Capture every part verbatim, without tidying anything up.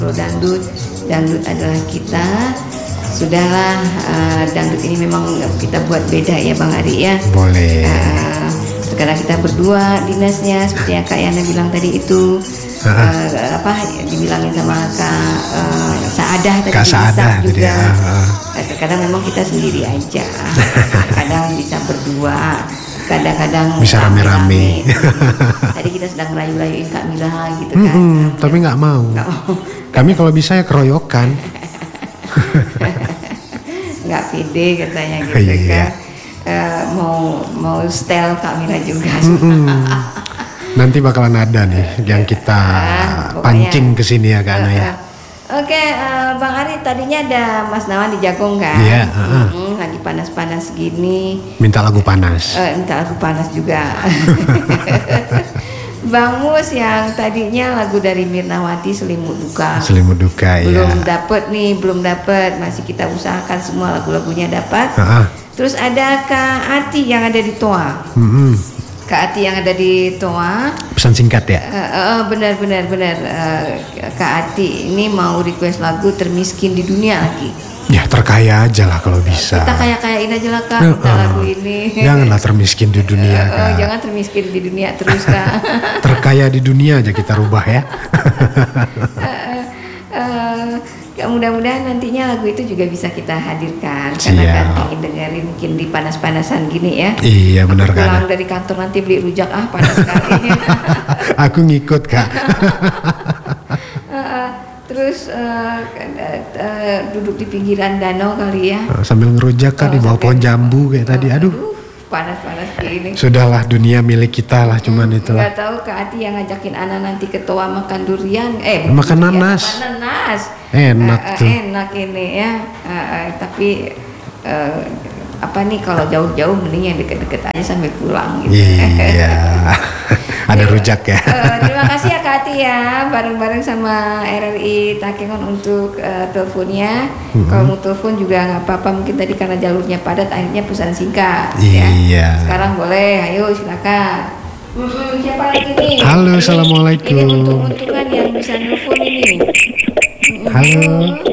dangdut, dangdut adalah kita. Sudahlah, uh, dangdut ini memang kita buat beda ya Bang Ari ya. Boleh. Uh, sekarang kita berdua dinasnya seperti yang Kak Yana bilang tadi itu. Uh, apa dibilangin sama Kak uh, Saadah tadi, Kak Saadah juga. Ya. Uh. Kadang memang kita sendiri aja. Kadang bisa berdua. Kadang-kadang bisa rame-rame. Tadi kita sedang rayu-rayuin Kak Mila gitu kan. Mm-hmm, tapi nggak mau. Nggak mau. Kami kalau bisa ya keroyokan. Nggak pede katanya gitu iya. kan. Uh, mau mau style Kak Mila juga. Mm-hmm. Nanti bakalan ada nih yang kita uh, pancing ke sini ya Kak Ana uh, ya. Oke, okay, uh, Bang Ari tadinya ada Mas Nawan di Jagung kan? Iya. Yeah, uh-uh. mm-hmm, lagi panas-panas gini. Minta lagu panas. Uh, minta lagu panas juga. Bang Mus yang tadinya lagu dari Mirnawati Selimut Duka. Selimut Duka belum ya. Belum dapet nih, belum dapet. Masih kita usahakan semua lagu-lagunya dapat. Uh-uh. Terus ada Kak Ati yang ada di Toa. Mm-hmm. Kak Ati yang ada di Toa. Pesan singkat ya? Uh, uh, benar benar benar. Uh, Kak Ati ini mau request lagu Termiskin di Dunia lagi. Ya terkaya aja lah kalau bisa. Kita kaya-kayain aja lah Kak, uh, kita uh, lagu ini. Janganlah termiskin di dunia Kak. Uh, uh, jangan termiskin di dunia terus Kak. Terkaya di dunia aja kita rubah ya. uh, uh, uh, mudah-mudahan nantinya lagu itu juga bisa kita hadirkan. Karena kan ingin dengerin mungkin di panas-panasan gini ya. Iya benar kan. Pulang dari kantor nanti beli rujak ah panas sekali. Aku ngikut Kak. uh, uh, terus uh, uh, uh, duduk di pinggiran danau kali ya. Sambil ngerujak Kak oh, di bawah pohon jambu kayak oh, tadi. Aduh. Panas-panas gini. Sudahlah dunia milik kita lah cuman hmm, itulah. Gak tahu Kak Ati yang ngajakin Ana nanti ke Toa makan durian. Eh makan durian, nanas. Makan nanas. Enak uh, uh, tuh. Enak ini ya. Uh, uh, tapi uh, apa nih kalau jauh-jauh mending yang deket-deket aja sambil pulang gitu. Iya. Ada rujak ya. Uh, terima kasih ya Kak Ati ya, bareng-bareng sama R R I Takengon untuk uh, teleponnya. Mm-hmm. Kalau mau telepon juga nggak apa-apa, mungkin tadi karena jalurnya padat akhirnya pesan singkat. Iya. Ya. Sekarang boleh, ayo silakan. Hmm, siapa lagi nih? Halo, ini, assalamualaikum. Ini untung-untungan yang bisa nelfon ini. Halo.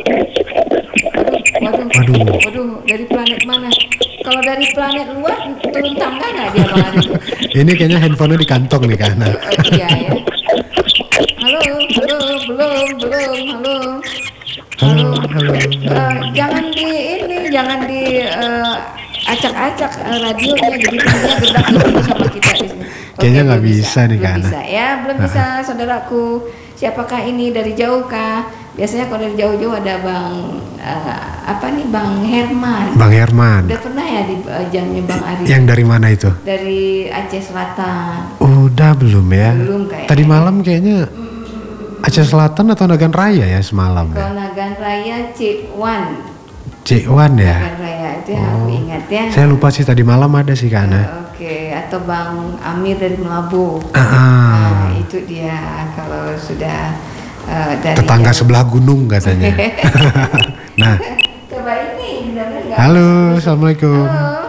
Waduh, waduh, waduh, waduh, dari planet mana? Kalau dari planet luar turun tangga nggak dia Bang Ari? Ini kayaknya handphonenya di kantong nih Kak Ana. Oh, iya ya. Halo, halo, belum, belum, halo. Halo, halo. Uh, jangan di ini, jangan di uh, acak-acak uh, radionya, jadi bunyinya gedak gitu sama kita di sini. Kayaknya nggak okay, bisa, bisa nih Kak Ana. Belum bisa ya, belum bisa saudaraku. Siapakah ini dari jauh kah? Biasanya kalau dari jauh-jauh ada Bang uh, apa nih Bang Herman. Bang Herman. Udah pernah ya di uh, jamnya Bang Ari? Yang dari mana itu? Dari Aceh Selatan. Udah belum ya? Belum kayaknya. Tadi malam kayaknya Aceh Selatan atau Nagan Raya ya semalam Kalau ya? Nagan Raya Cikwan. Cikwan ya? Nagan Raya itu yang oh. aku ingat ya. Saya lupa sih tadi malam ada sih Kak Ana. Uh, Oke, okay. Atau Bang Amir dari Melabu. Ah. Nah, itu dia kalau sudah uh, dari tetangga yang... sebelah gunung katanya. Nah. Coba ini benar-benar enggak? Halo, assalamualaikum. Halo.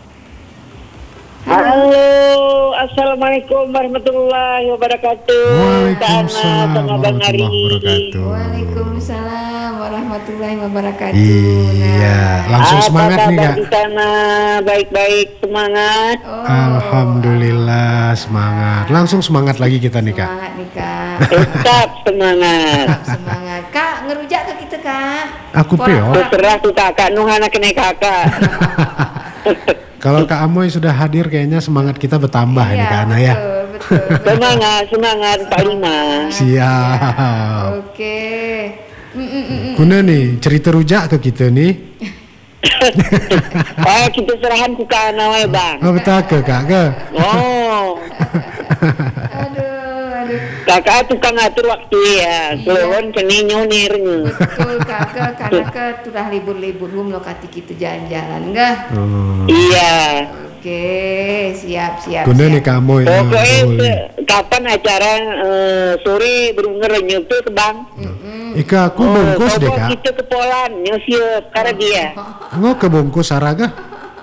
Halo, assalamualaikum warahmatullahi wabarakatuh. Waalaikumsalam warahmatullahi wabarakatuh. Waalaikumsalam warahmatullahi wabarakatuh. Iya, langsung apa semangat nih Kak. Di sana baik-baik, semangat. Oh. Alhamdulillah semangat. Langsung semangat lagi kita nih Kak. Semangat nih Kak. Tetap semangat. Tetap semangat. Kak, ngerujak ke kita Kak. Aku peo. Terserah tuh kakak, nuhana kena kakak. Kalau Kak Amoy sudah hadir kayaknya semangat kita bertambah iya, nih Kak Ana ya. Betul, betul. Semangat, semangat Pak Lima. Siap. Oke. Mm-mm-mm. Kuna nih cerita rujak ke kita nih. Oh, kita serahan ku kana wae Bang. Oh betul ke Kak ke? Oh. Aduh, aduh. Kakak tukang ngatur waktu ya. Keluar kene nyonir. Betul Kakak, karena ke sudah libur-libur belum lo kati kita jalan-jalan enggak? Oh. Iya. Oke, siap siap. Kuna siap. nih Kak Amoy. Pokoknya kapan acara uh, sore burung ngerenyup tuh ke Bang? Mm-mm. Ika aku bungkus oh, deh Kak. Kita ke Polan, nyusiup karena dia. Nggak ke bungkus Saraga.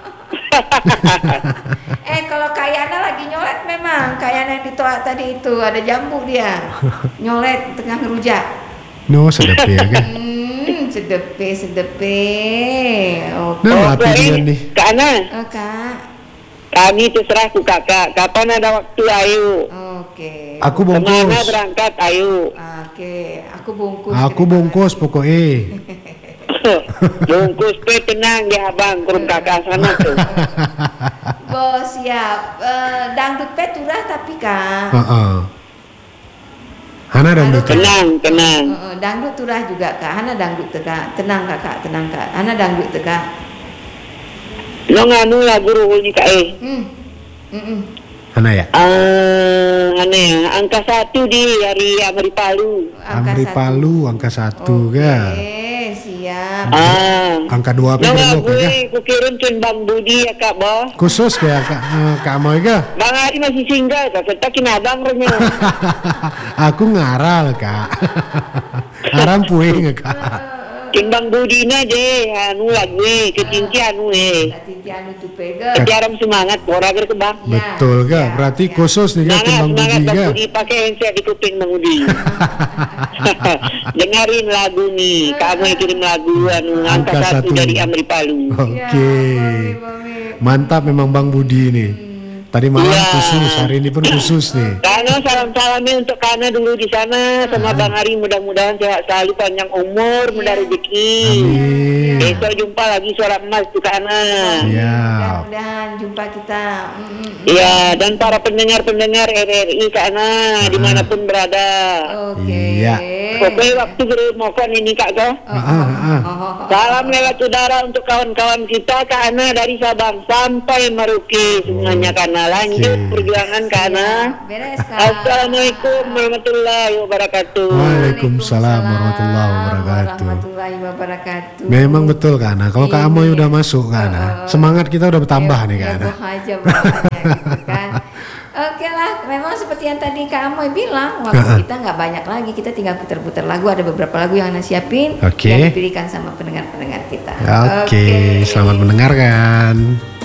Eh kalau Kayana lagi nyolet memang Kayana yang ditoa tadi itu ada jambu dia nyolet tengah ngerujak. No, sedap ya kan. Hmm, sedepe sedepe. Oke. Nah, Oh, api dia baik. nih. Kak Ana, Oh, Kak. kami terserah ku kakak. Kapan ada waktu, ayo. Oke. Aku Kemana bungkus. berangkat, ayo. Oke, aku bungkus. Aku terima bungkus pokoknya. Bungkus pe tenang ya abang, kurung kakak sana tuh. kasih. Bos siap. Eh, dangdut pe turah tapi Kak. Heeh. Hana dan Halo, Duta. Tenang, tenang. Eh, eh, dangdut turah juga Kak. Hana dangdut teka. Tenang Kakak, tenang Kak. Hana dangdut teka. Lo nganu lagu ruhul ni kak eh. Hmm. Mm-mm. Hana ya. Ah, aneh ya. Angka satu di hari Amri Palu. Angka Amri satu. Palu angka satu Oke, ga. siap. Ah. Angka dua apa Lo geremuk lagu ga? eh, ku kirim ke Bang Budi ya kak boh. Khusus kayak kak eh, Kak Amoy ga. Bang Ari masih singgah kak, serta kinabang renya. Aku ngaral kak. Aram puing kak. Kin Bang Budi na je, anu lagu eh, kecinci anu eh. Tati anu tu pega. Kejaram semangat, pora ger ke bang. Ya, Betul ga. ya, Berarti ya. khusus nih ga Semangat, timbang semangat Budi Bang ga. Budi, pakai handset di kuping Bang Budi. Dengarin lagu nih, kamu yang kirim lagu anu angka Angka satu satu. dari Amri Palu. Oke. Ya, boleh, boleh. Mantap memang Bang Budi nih. Tadi malam Iya. khusus, hari ini pun khusus nih. Karena salam-salamnya untuk Kana dulu di sana sama Bang Ari, mudah-mudahan sehat selalu, panjang umur, mudah rezeki. Amin. Besok jumpa lagi suara emas tuh Kana. Iya. Mudah-mudahan jumpa kita. Mm-mm. Iya, dan para pendengar-pendengar R R I Kana dimanapun berada. Oke. Iya. Pokoknya waktu bermokon ini Kak Ko. Oh, Ah, ah, ah. oh, oh, oh. Salam lewat udara untuk kawan-kawan kita Kana dari Sabang sampai Merauke semuanya Kana. Lanjut Oke. perjuangan Kana. Beres Kak. Assalamualaikum warahmatullahi wabarakatuh. Waalaikumsalam warahmatullahi wabarakatuh. warahmatullahi wabarakatuh. Memang betul Kana. Kalau Kak Amoy udah masuk Kana, semangat kita udah bertambah nih Kana. Ya, aja bawaannya gitu kan. Oke lah, memang seperti yang tadi Kak Amoy bilang, waktu kita nggak banyak lagi, kita tinggal putar-putar lagu. Ada beberapa lagu yang Ana siapin Oke. yang dipilihkan sama pendengar-pendengar kita. Oke, selamat mendengarkan.